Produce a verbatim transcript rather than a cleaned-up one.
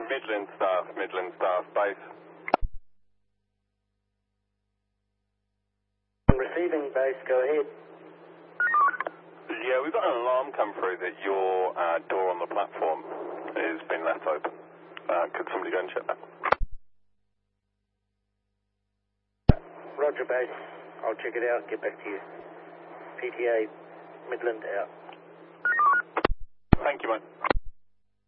Midland staff, Midland staff, base. Receiving base, go ahead. Yeah, we've got an alarm come through that your uh, door on the platform has been left open. Uh, could somebody go and check that? Roger base, I'll check it out, get back to you. P T A, Midland out. Thank you, mate.